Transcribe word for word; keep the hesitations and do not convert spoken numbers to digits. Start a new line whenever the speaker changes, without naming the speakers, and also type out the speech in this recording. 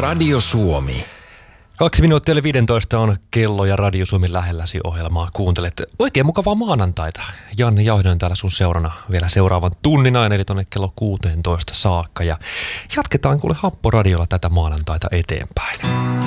Radio Suomi.
Kaksi minuuttia eli viidentoista on kello ja Radio Suomi lähelläsi -ohjelmaa kuuntelet. Oikein mukavaa maanantaita. Janne Jauhinen täällä sun seurana vielä seuraavan tunnin aina, eli tonne kello kuusitoista saakka. Ja jatketaan kuule Happoradiolla tätä maanantaita eteenpäin.